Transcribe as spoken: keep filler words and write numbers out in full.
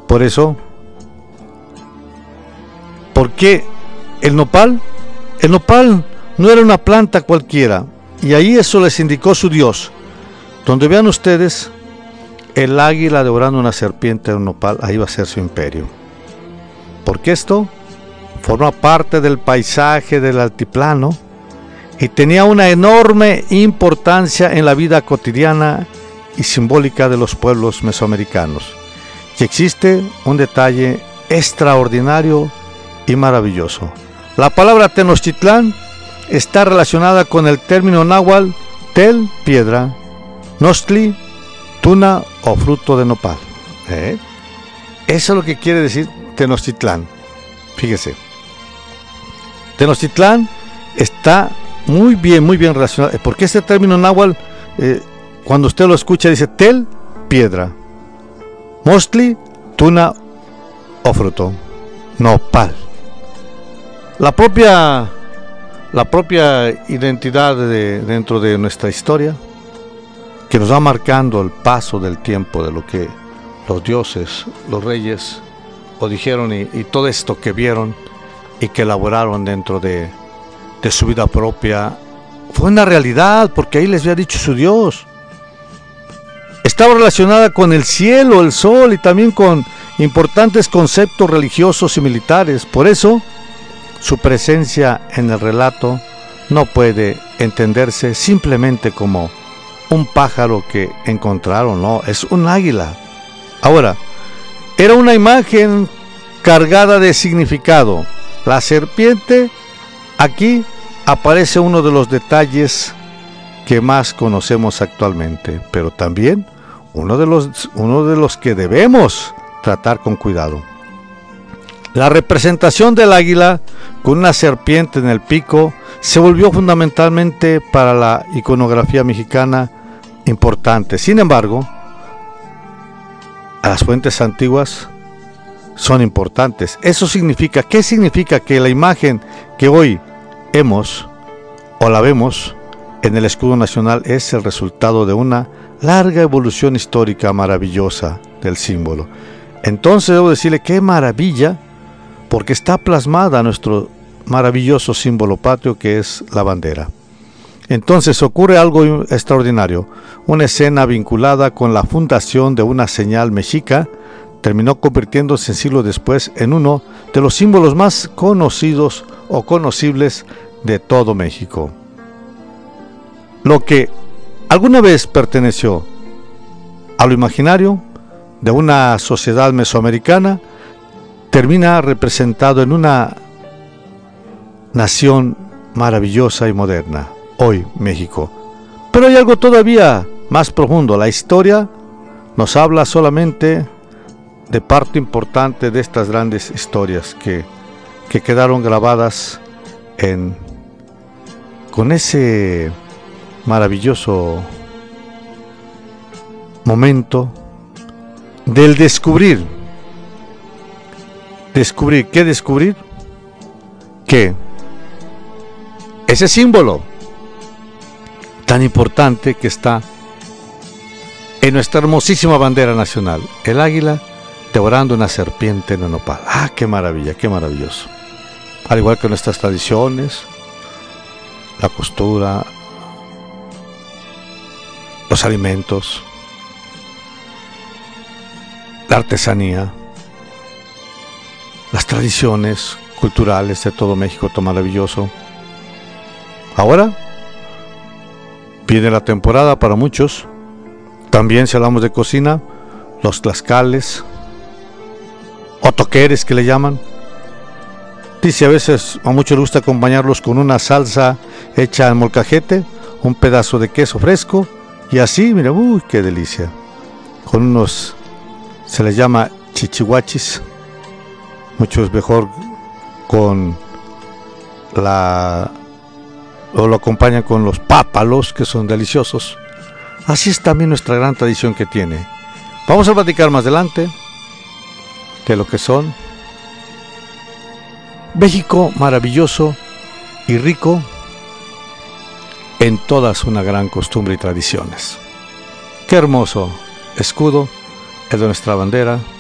Por eso, ¿por qué el nopal? El nopal no era una planta cualquiera, y ahí eso les indicó su Dios. Donde vean ustedes el águila devorando una serpiente de un nopal, ahí va a ser su imperio. Porque esto forma parte del paisaje del altiplano y tenía una enorme importancia en la vida cotidiana y simbólica de los pueblos mesoamericanos. Y existe un detalle extraordinario y maravilloso. La palabra Tenochtitlán está relacionada con el término náhuatl tel, piedra, nochtli, tuna o fruto de nopal. ¿Eh? Eso es lo que quiere decir Tenochtitlán. Fíjese. Tenochtitlán está muy bien, muy bien relacionado. Porque este término náhuatl, eh, cuando usted lo escucha, dice tel, piedra, mostli, tuna o fruto, nopal. La propia, la propia identidad de, dentro de nuestra historia, que nos va marcando el paso del tiempo de lo que los dioses, los reyes, o dijeron y, y todo esto que vieron y que elaboraron dentro de, de su vida propia, fue una realidad, porque ahí les había dicho su Dios. Estaba relacionada con el cielo, el sol y también con importantes conceptos religiosos y militares. Por eso, su presencia en el relato no puede entenderse simplemente como un pájaro que encontraron, no, es un águila. Ahora, era una imagen cargada de significado. La serpiente, aquí aparece uno de los detalles que más conocemos actualmente, pero también uno de los, uno de los que debemos tratar con cuidado. La representación del águila con una serpiente en el pico se volvió fundamentalmente para la iconografía mexicana importante. Sin embargo, las fuentes antiguas son importantes. Eso significa, ¿qué significa? Que la imagen que hoy hemos o la vemos en el escudo nacional es el resultado de una larga evolución histórica maravillosa del símbolo. Entonces debo decirle qué maravilla, porque está plasmada nuestro maravilloso símbolo patrio que es la bandera. Entonces ocurre algo extraordinario. Una escena vinculada con la fundación de una señal mexica terminó convirtiéndose siglos después en uno de los símbolos más conocidos o conocibles de todo México. Lo que alguna vez perteneció a lo imaginario de una sociedad mesoamericana termina representado en una nación maravillosa y moderna, hoy México. Pero hay algo todavía más profundo. La historia nos habla solamente de parte importante de estas grandes historias que, que quedaron grabadas en, con ese maravilloso momento del descubrir. ¿Descubrir? ¿Qué descubrir? Que ese símbolo tan importante que está en nuestra hermosísima bandera nacional, el águila devorando una serpiente en un nopal. ¡Ah, qué maravilla, qué maravilloso! Al igual que nuestras tradiciones, la costura, los alimentos, la artesanía, las tradiciones culturales de todo México, todo maravilloso. Ahora viene la temporada para muchos. También, si hablamos de cocina, los tlaxcales o toqueres que le llaman. Dice, a veces a muchos les gusta acompañarlos con una salsa hecha en molcajete, un pedazo de queso fresco y así, mira, uy, qué delicia. Con unos, se les llama chichihuachis, muchos mejor con la, o lo acompañan con los pápalos, que son deliciosos. Así es también nuestra gran tradición que tiene. Vamos a platicar más adelante de lo que son México maravilloso y rico en todas una gran costumbre y tradiciones. Qué hermoso escudo es de nuestra bandera,